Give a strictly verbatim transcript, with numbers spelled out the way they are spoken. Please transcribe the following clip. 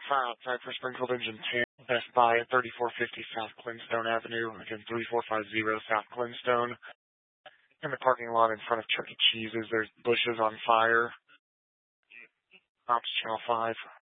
Fire outside for Springfield Engine two. Best Buy at thirty-four fifty South Clinstone Avenue. Again, three four five zero South Clinstone. In the parking lot in front of Chuck E. Cheese's, there's bushes on fire. Ops Channel five.